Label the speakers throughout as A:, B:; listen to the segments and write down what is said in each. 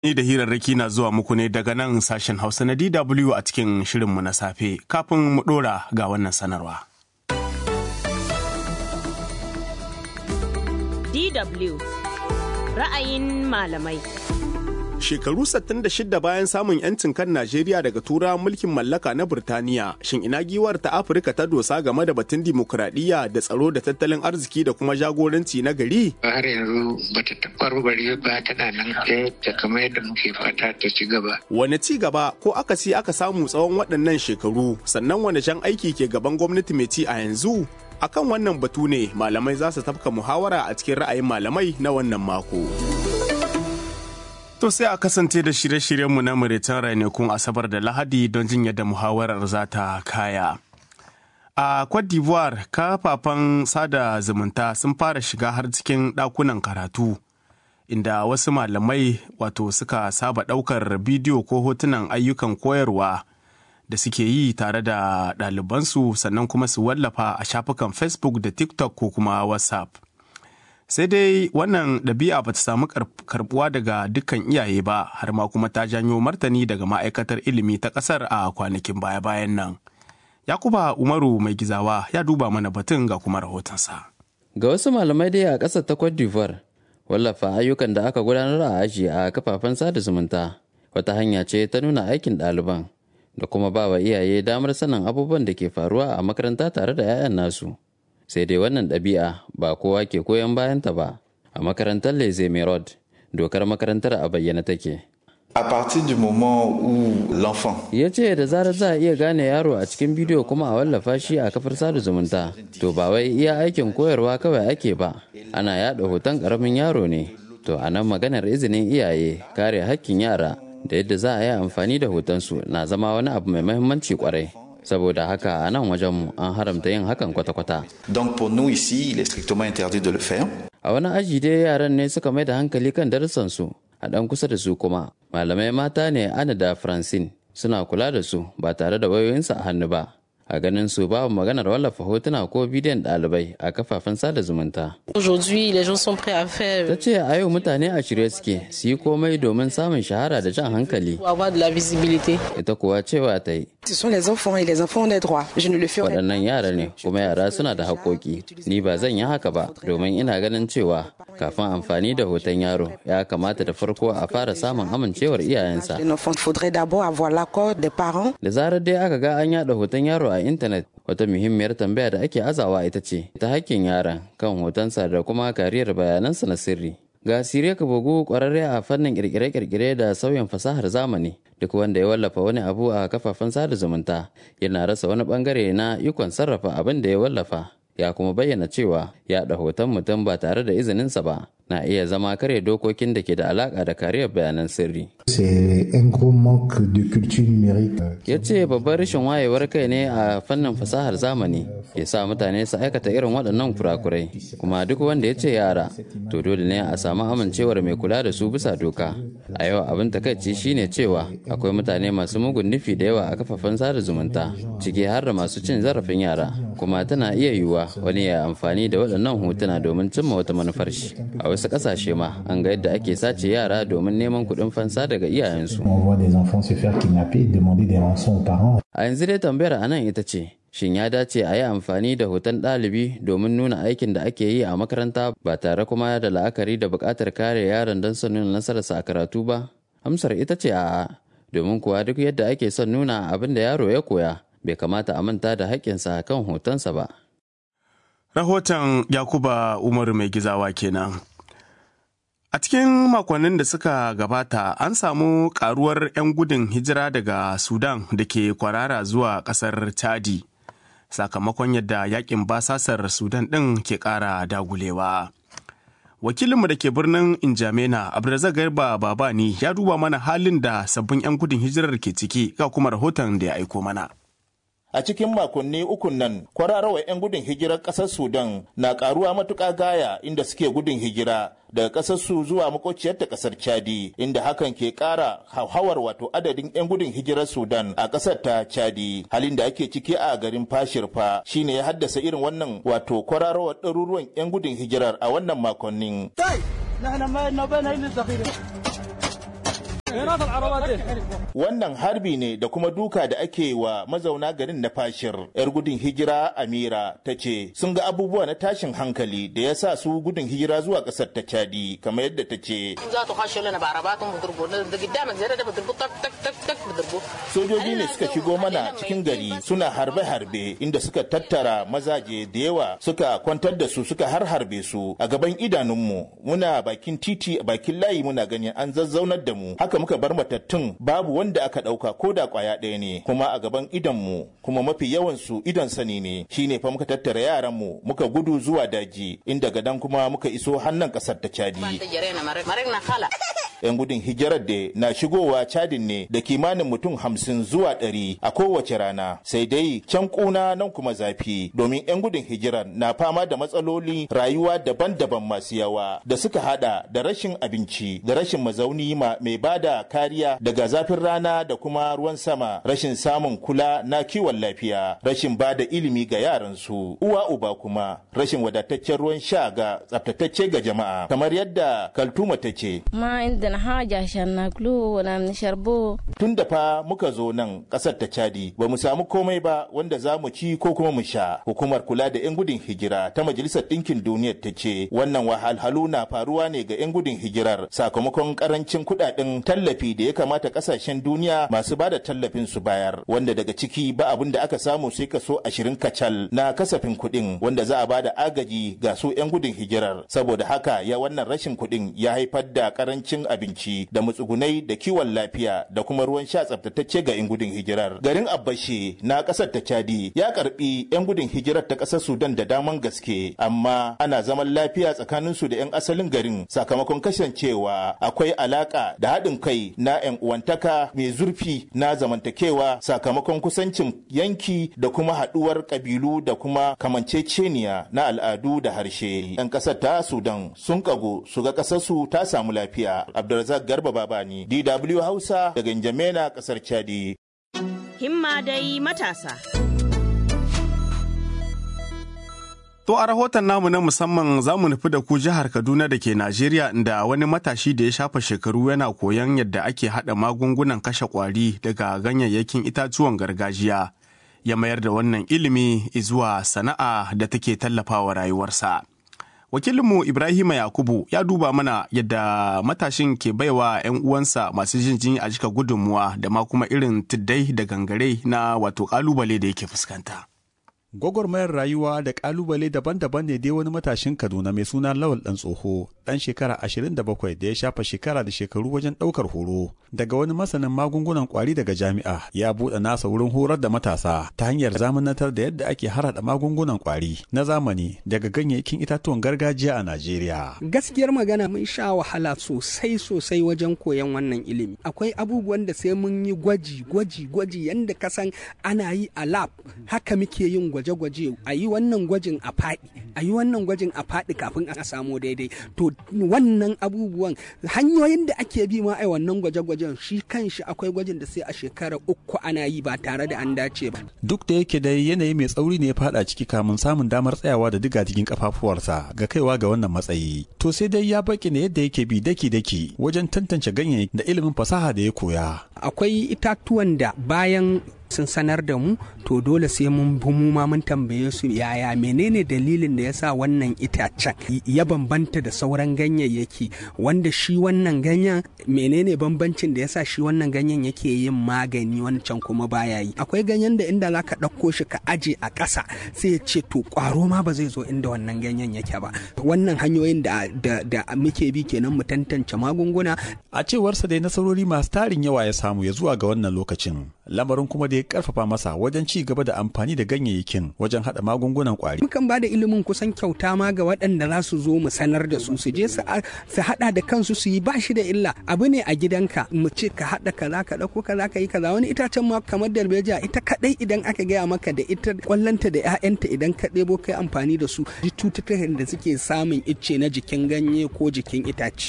A: Ni da hirarraki na zuwa muku ne daga nan sashen Hausa na DW a cikin shirinmu na safe. Kafin mu ɗora ga wannan sanarwa.
B: DW ra'ayin malamai.
A: Shekaru 66 bayan samun 'yancin kan Najeriya daga turawan mulkin mallaka na Burtaniya, shin ina giwar ta Afirka ta dosa game da batun dimokuraɗiyya da tsaro da tattalin arziki da kuma jagoranci na gari?
C: Har yanzu bata tabbarbare ba, tana nan ta kamar yadda muke fata ta ci gaba.
A: Wane ci gaba ko akasi aka samu tsawon waɗannan shekaru, sannan wane jan aiki ke gaban gwamnati mai ci a yanzu? Akan wannan batu ne malamai za su tafka muhawara a cikin ra'ayin malamai na wannan mako. To sai a kasance da shirye-shiryenmu na Muritan ranakun Asabar da Lahadi don jin yadda muhawarar za ta kaya. A Cote d'Ivoire, kafafen sada zumunta sun fara shiga har cikin ɗakunan karatu, inda wasu malamai suka saba ɗaukar bidiyo ko hotunan ayyukan koyarwa da suke yi tare da ɗalibansu, sannan kuma su wallafa a shafukan Facebook da TikTok ko kuma WhatsApp. Sai dai wannan ɗabi'a ba ta samu karbuwa daga dukkan iyaye ba, har ma kuma ta janyo martani daga ma'aikatar ilimi ta ƙasar a kwanakin baya-bayan nan. Yakuba Umaru Mai Gizawa ya duba mana batun ga kuma rahotonsa.
D: Ga wasu malamai dai a ƙasar ta Cote d'Ivoire, wallafa ayyukan da aka gudanar a aji a kafafen sada zumunta wata hanya ce ta nuna aikin ɗaliban da kuma ba wa iyaye damar sanin abubuwan da ke faruwa a makaranta tare da 'ya'yan nasu. Sai dai wannan ɗabi'a ba kowa ke goyon bayanta ba. A makarantar Les Emeraudes, dokar makarantar a bayyana take.
E: A partir du moment où l'enfant
D: ya ce da zarar za a iya gane yaro a cikin bidiyo kuma a wallafa shi a kafar sada zumunta, to ba wai iya aikin koyarwa kawai ake ba, ana yaɗa hoton ƙaramin yaro ne. To a nan maganar izinin iyaye, kare hakkin yara da yadda za a yi amfani da hotonsu na zama wani abu mai muhimmanci kwarai. Saboda haka a nan wajenmu an haramta yin hakan kwata-kwata.
E: Donc pour nous ici, il est strictement interdit de le faire.
D: A wani aji dai yaran ne suka mai da hankali kan darussansu, a ɗan kusa da su kuma malamai mata ne Ana da Francine suna kula da su ba tare da wayoyinsu a hannu ba. A ganin su babu maganar wallafa hotuna ko bidiyon ɗalibai a kafafen sada zumunta.
F: Aujourd'hui, les gens sont prêts à faire.
D: Ta ce a yau mutane a shirye suke su yi komai domin samun shahara da jan hankali.
F: Pour avoir de la visibilité.
D: Ita kuwa cewa ta yi.
G: Ce sont les enfants et les enfants ont des droits. Je ne le ferai pas.
D: Waɗannan yara ne kuma yara suna da haƙoƙi. Ni ba zan yi haka ba domin ina ganin cewa kafin amfani da hoton yaro ya kamata da farko a fara samun amincewar iyayensa.
G: Il faudrait d'abord avoir l'accord des parents.
D: Da zarar dai aka ga an yaɗa hoton yaro a intanet, wata muhimmiyar tambaya da ake azawa ita ce ta hakkin yaran kan hotonsa da kuma kariyar bayanansa na sirri. Ga Siriya Kabogu kwararre a fannin kirkire-kirkire da sauyin fasahar zamani, duk wanda ya wallafa wani abu a kafafen sada zumunta yana rasa wani bangare na ikon sarrafa abin da ya wallafa. Ya kuma bayyana cewa yaɗa hoton mutum ba tare da izininsa ba na iya zama kare dokokin da ke da alaka da kariyar bayanan sirri. Ya ce babban rashin wayewar kai ne a fannin fasahar zamani ya sa mutane su aikata irin waɗannan kurakurai, kuma duk wanda ya ce yara to dole ne a samu amincewar mai kula da su bisa doka. A yau abin takaici shine cewa akwai mutane masu mugun nufi da yawa a kafafen sada zumunta, ciki har da masu cin zarafin yara, kuma tana iya yiwuwa wani ya amfani da waɗannan hotuna domin cimma wata manufar shi. A wasu ƙasashe ma an ga yadda ake sace yara domin neman kuɗin fansa daga iyayensu. A yanzu dai tambayar a nan ita ce, shin ya dace a yi amfani da hoton ɗalibi domin nuna aikin da ake yi a makaranta ba tare kuma da la'akari da buƙatar kare yaron don son nuna nasararsa a karatu ba? Amsar ita ce a'a, domin kuwa duk yadda ake son nuna abin da yaro ya koya bai kamata a manta da haƙƙinsa kan hotonsa ba.
A: Rahoton Yakuba Umaru Mai Gizawa kenan. A cikin makonnin da suka gabata an samu karuwar 'yan gudun hijira daga Sudan da ke kwarara zuwa ƙasar Chadi, sakamakon yadda yakin basasar Sudan ɗin ke ƙara dagulewa. Wakilinmu da ke birnin Injamena, Abdulrazak Garba Babani, ya duba mana halin da sabbin 'yan gudun hijirar ke ciki ga kuma rahoton da ya aiko mana.
H: A cikin makonni ukun nan, kwararwa 'yan gudun hijirar ƙasar Sudan na ƙaruwa matuƙa gaya inda suke gudun hijira daga ƙasar su zuwa makociyar ta ƙasar Chadi, inda hakan ke ƙara hauhawar wato adadin 'yan gudun hijirar Sudan a ƙasar ta Chadi. Halin da ake ciki a garin Fashirfa shine ya haddasa irin wannan wato kwararowar ɗaruruwan 'yan gudun hijirar a wannan makonnin. Wannan harbi ne da kuma duka da ake wa mazauna garin na Fashir. 'Yar gudun hijira Amira ta ce sun ga abubuwa na tashin hankali da ya sa su gudun hijira zuwa ƙasar ta Chadi, kamar yadda ta ce. Sojoji ne suka shigo mana cikin gari suna harbe-harbe inda suka tattara mazaje da yawa suka kwantar da su suka harbe su a gaban idanunmu. Muna bakin titi a bakin layi muna ganin an zazzaunar da mu. Haka muka bar matattun babu wanda aka ɗauka ko da ƙwaya ɗaya ne, kuma a gaban idanmu, kuma mafi yawan su idon sani ne. Shine fa muka tattara yaranmu muka gudu zuwa daji, inda gadan kuma muka iso hannun ƙasar ta Chadi. 'Yan gudun hijirar da na shigowa Chadin ne da kimanin mutum 50 zuwa 100 a kowace rana, sai dai can kuna nan kuma zafi, domin 'yan gudun hijirar na fama da matsaloli rayuwa daban-daban masu yawa da suka hada da rashin abinci, da rashin mazauni mai bada kariya daga zafin rana da kuma ruwan sama, rashin samun kula na kiwon lafiya, rashin bada ilimi ga yaransu, uwa uba kuma rashin wadataccen ruwan sha ga tsaftatacce ga jama'a, kamar yadda Kaltuma ta ce. Tun da fa muka zo nan ƙasar ta Chadi ba mu samu komai ba wanda za mu ci ko kuma mu sha. Hukumar kula da 'yan gudun hijira ta Majalisar Ɗinkin Duniya ta ce wannan wahalhalu na faruwa ne ga 'yan gudun hijirar sakamakon karancin kuɗaɗen tallafi da ya kamata ƙasashen duniya masu bada tallafin su bayar, wanda daga ciki ba abin da aka samu sai kaso 20 kacal na kasafin kuɗin wanda za a bada agaji ga su 'yan gudun hijirar. Saboda haka ya wannan rashin kuɗin ya haifar da karancin abinci da matsugunai da kiwon lafiya da kuma ruwan sha tsaftatacce ga 'yan gudun hijirar. Garin Abbashe na ƙasar ta Chadi ya karbi 'yan gudun hijirar ta ƙasar Sudan da daman gaske, amma ana zaman lafiya tsakanin su da 'yan asalin garin sakamakon kasancewa akwai alaka da haɗin kai na 'yan uwantaka mai zurfi na zamantakewa sakamakon kusancin yanki da kuma haɗuwar ƙabilu da kuma kamanceceniya na al'adu da harshe. 'Yan ƙasar ta Sudan sun kago su ga ƙasar su ta samu lafiya. Abdulrazak Garba Babani, DW Hausa daga Njamena, kasar Chadi.
B: Himma dai matasa.
A: To a rahoton namu na musamman za mu nufi da ku jihar Kaduna da ke Najeriya, inda wani matashi da ya shafa shekaru yana koyon yadda ake haɗa magungunan kashe ƙwari daga ganyayyakin itatuwan gargajiya ya mayar da wannan ilimi zuwa sana'a da take tallafawa rayuwarsa. Wakilinmu Ibrahima Yakubu ya duba mana yadda matashin ke baiwa 'yan uwansa masu jin jini a jika gudunmuwa da ma kuma irin tuddai da gangare na wato kalubale da yake fuskanta.
I: Gwagwarmayar rayuwa da kalubale daban-daban ne dai wani matashin Kaduna mai suna Lawal Dan Tsoho, dan shekara 27 da ya shafa shekara da shekaru wajen daukar horo daga wani masanin magungunan kwari daga jami'a, ya buɗe nasa wurin horar da matasa ta hanyar zamanantar da yadda ake harhaɗa magungunan kwari na zamani daga ganyayyakin itatuwan gargajiya a Najeriya.
J: Gaskiyar magana mun sha wahala sosai wajen koyon wannan ilimi. Akwai abubuwan da sai mun yi gwaji yanda ka san ana yi a lab, haka muke yin gwaje-gwaje, a yi wannan gwajin a faɗi kafin a samu daidai. To wannan abubuwan hanyoyin da ake bi ma ai wannan gwaje-gwajen shi kanshi akwai gwajin da sai a shekara 3 ana yi ba tare da an dace ba.
I: Duk da yake dai yanayi mai tsauri ne ya faɗa ciki kamun samun damar tsayawa da diga-digin kafafuwarsa ga kaiwa ga wannan matsayi. To sai dai ya baki ne yadda yake bi daki-daki wajen tantance ganyayyaki da ilimin fasaha da ya koya.
J: Akwai itatuwan da bayan sun sanar da mu, to dole sai mun ma mun tambaye su yaya menene dalilin da yasa wannan itacen ya bambanta da sauran ganyayyaki, wanda shi wannan ganyen menene bambancin da yasa shi wannan ganyen yake yin magani wancan kuma baya yi. Akwai ganyen da inda zaka ɗauko shi ka aje a ƙasa sai ya ce to ƙwaro ma ba zai zo inda wannan ganyen yake ba. Wannan hanyoyin da muke bi kenan mu tantance magunguna.
I: A cewarsa dai nasarori masu tarin yawa ya samu ya zuwa ga wannan lokacin, lamarin kuma da ya karfafa masa wajen ci gaba da amfani da ganyayyakin wajen hada magungunan kwari.
J: Mukan ba da ilimin kusan kyauta ma ga waɗanda za su zo mu sanar da su je su hada da kansu su yi, ba shi da illa. Abu ne a gidanka mu ce ka hada kaza ka dauko kaza ka yi kaza. Wani itacen ma kamar darbejiya ita kadai idan aka gaya maka da ita kwallanta da 'ya'yanta idan ka ɗebo kai amfani da su cututtukan da suke samun icce na jikin ganye ko jikin itace.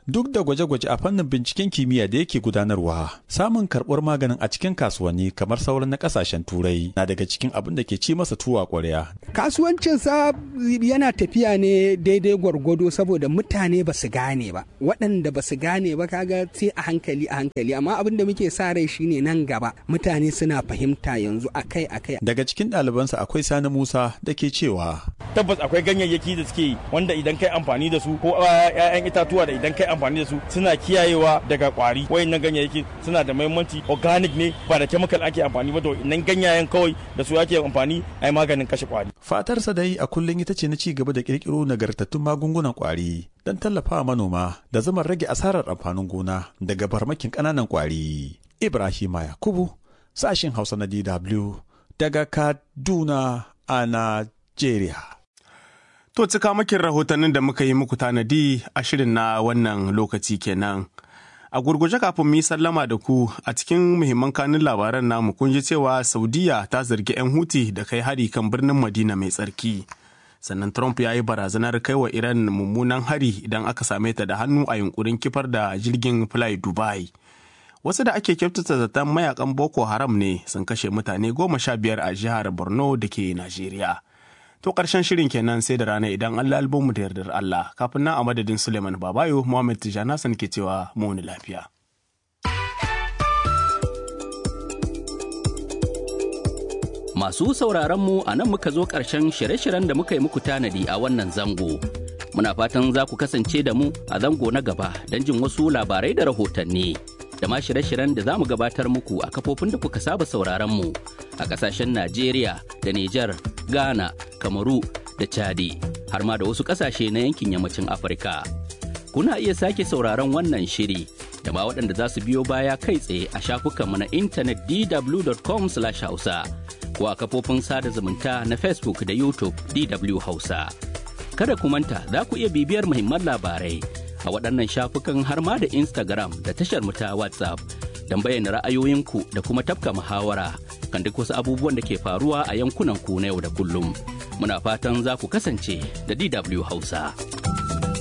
I: duk da gwaje-gwaje a fannin binciken kimiyya da yake gudanarwa, samun karɓar maganin a cikin kasuwanni kamar sauran na ƙasashen turai na daga cikin abin da ke ci masa tuwa ƙwarya.
J: Kasuwancinsa yana tafiya ne daidai gwargwado saboda mutane ba su gane ba, waɗanda ba su gane ba kaga sai a hankali amma abin da muke sa rai shine nan gaba mutane suna fahimta yanzu akai-akai.
I: Daga cikin ɗalibansa akwai Sani Musa da ke cewa
K: tabbas akwai ganyayyaki da suke wanda idan kai amfani da su ko 'ya'yan itatuwa da idan kai amfani da su suna kiyayewa daga kwari. Wayannan ganyayyaki suna da muhimmanci, organic ne ba da chemical ake amfani ba, to idan ganyayen kawai da su ake amfani ai maganin kashe kwari.
I: Fatarsa dai a kullum ita ce na ci gaba da kirkiro nagartattun magungunan kwari don tallafawa manoma da zama rage asarar amfanin gona daga farmakin ƙananan kwari. Ibrahima Yakubu, sashin Hausa na DW daga Kaduna a Najeriya.
A: To cika makin rahotannin da muka yi muku tanadi a shirin na wannan lokaci kenan. A gurguje kafin mu yi sallama da ku a cikin muhimman kanun labaran namu kun ji cewa Saudiya ta zargi 'yan Huti da kai hari kan birnin Madina mai tsarki. Sannan Trump ya yi barazanar kai wa Iran mummunan hari idan aka same ta da hannu a yunkurin kifar da jirgin Fly Dubai. Wasu da ake kyautata zaton mayakan Boko Haram ne sun kashe mutane 15 a jihar Borno da ke Najeriya. To ƙarshen shirin kenan sai da rana idan Allah albomu da yardar Allah. Kafin nan a madadin Suleiman Babayo, Muhammad Tijjani Hassan ke cewa mu wani lafiya.
L: Masu sauraron mu a nan muka zo ƙarshen shirye-shiryen da muka yi muku tanadi a wannan zango. Muna fatan za ku kasance da mu a zango na gaba don jin wasu labarai da rahotanni. Da ma shirye-shiryen da za mu gabatar muku a kafofin da kuka saba sauraron mu a ƙasashen Najeriya da Nijar, Ghana, Kamaru da Chadi, har ma da wasu ƙasashe na yankin yammacin Afirka. Kuna iya sake sauraron wannan shiri da ma waɗanda za su biyo baya kai tsaye a shafukanmu na intanet dw.com/hausa ko a kafofin sada zumunta na Facebook da YouTube DW Hausa. Kada ku manta za ku iya bibiyar muhimman labarai a waɗannan shafukan har ma da Instagram da tashar mu ta WhatsApp don bayyana ra'ayoyinku da kuma tafka muhawara kan duk wasu abubuwan da ke faruwa a yankunan ku na yau da kullum. Muna fatan za ku kasance da DW Hausa.